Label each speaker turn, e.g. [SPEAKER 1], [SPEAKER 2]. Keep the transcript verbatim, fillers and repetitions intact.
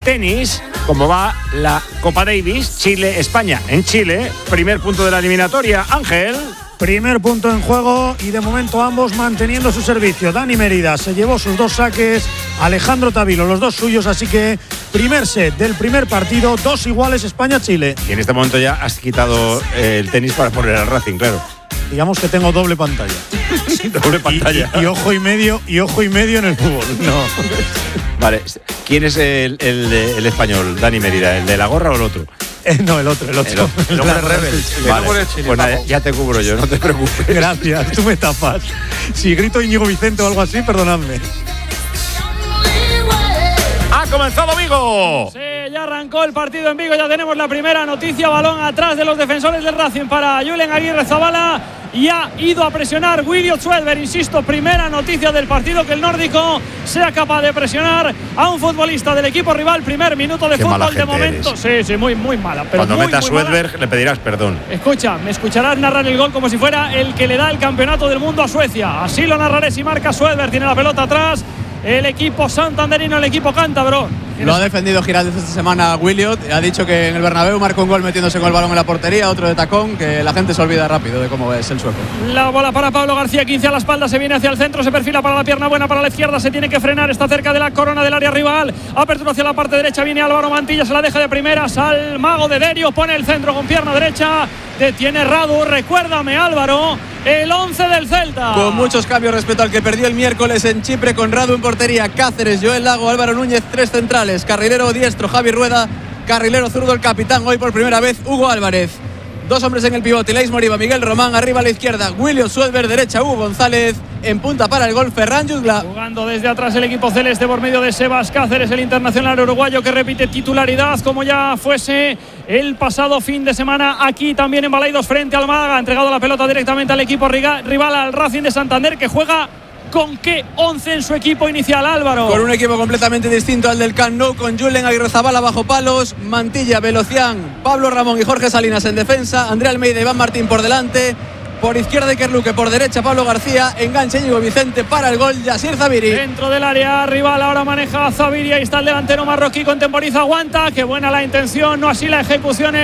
[SPEAKER 1] tenis, ¿cómo va la Copa Davis? Chile-España. En Chile, primer punto de la eliminatoria. Ángel.
[SPEAKER 2] Primer punto en juego y de momento ambos manteniendo su servicio. Dani Mérida se llevó sus dos saques, Alejandro Tavilo los dos suyos, así que primer set del primer partido, dos iguales España-Chile.
[SPEAKER 1] Y en este momento ya has quitado eh, el tenis para poner al Racing, claro.
[SPEAKER 2] Digamos que tengo doble pantalla.
[SPEAKER 1] Doble pantalla.
[SPEAKER 2] Y, y, y ojo y medio y ojo y medio en el fútbol. No.
[SPEAKER 1] Vale, ¿quién es el, el, el español, Dani Mérida? ¿El de la gorra o el otro?
[SPEAKER 2] Eh, no, el otro, el otro.
[SPEAKER 1] El, otro.
[SPEAKER 2] el hombre rebel.
[SPEAKER 1] Vale, pues nada, ya te cubro yo, no te preocupes.
[SPEAKER 2] Gracias, tú me tapas. Si grito Íñigo Vicente o algo así, perdonadme.
[SPEAKER 1] ¡Ha comenzado Vigo!
[SPEAKER 3] Sí, ya arrancó el partido en Vigo, ya tenemos la primera noticia. Balón atrás de los defensores del Racing para Julen Aguirre Zabala. Y ha ido a presionar Williot Swedberg, insisto, primera noticia del partido, que el nórdico sea capaz de presionar a un futbolista del equipo rival. Primer minuto de
[SPEAKER 1] Qué
[SPEAKER 3] fútbol de momento.
[SPEAKER 1] Eres.
[SPEAKER 3] Sí, sí, muy, muy mala. Pero
[SPEAKER 1] cuando
[SPEAKER 3] muy,
[SPEAKER 1] meta
[SPEAKER 3] muy
[SPEAKER 1] Swedberg
[SPEAKER 3] mala.
[SPEAKER 1] le pedirás perdón.
[SPEAKER 3] Escucha, me escucharás narrar el gol como si fuera el que le da el campeonato del mundo a Suecia. Así lo narraré si marca Swedberg. Tiene la pelota atrás el equipo santanderino, el equipo cántabro.
[SPEAKER 4] Lo ha defendido Giraldez esta semana Williot. Ha dicho que en el Bernabéu marcó un gol metiéndose con el balón en la portería, otro de tacón, que la gente se olvida rápido de cómo es el sueco.
[SPEAKER 3] La bola para Pablo García, quince a la espalda, se viene hacia el centro, se perfila para la pierna buena, para la izquierda, se tiene que frenar, está cerca de la corona del área rival. Apertura hacia la parte derecha, viene Álvaro Mantilla, se la deja de primeras al mago de Derio, pone el centro con pierna derecha, detiene Radu. Recuérdame, Álvaro, el once del Celta.
[SPEAKER 4] Con muchos cambios respecto al que perdió el miércoles en Chipre, con Radu en portería, Cáceres, Joel Lago, Álvaro Núñez, tres centrales, carrilero diestro Javi Rueda, carrilero zurdo el capitán, hoy por primera vez Hugo Álvarez. Dos hombres en el pivote, Leis Moriba, Miguel Román, arriba a la izquierda, Williot Swedberg, derecha Hugo González, en punta para el gol Ferran Jutgla.
[SPEAKER 3] Jugando desde atrás el equipo celeste por medio de Sebas Cáceres, el internacional uruguayo que repite titularidad como ya fuese el pasado fin de semana aquí también en Balaidos frente al Málaga. Ha entregado la pelota directamente al equipo rival, al Racing de Santander, que juega ¿con qué once en su equipo inicial, Álvaro?
[SPEAKER 4] Con un equipo completamente distinto al del Camp Nou, con Julen Aguirre Zabala bajo palos, Mantilla, Velocián, Pablo Ramón y Jorge Salinas en defensa, André Almeida y Iván Martín por delante, por izquierda Iker Luque, por derecha Pablo García, enganche Íñigo Vicente para el gol Yasir Zabiri.
[SPEAKER 3] Dentro del área rival ahora maneja Zabiri, ahí está el delantero marroquí, contemporiza, aguanta, qué buena la intención, no así la ejecución.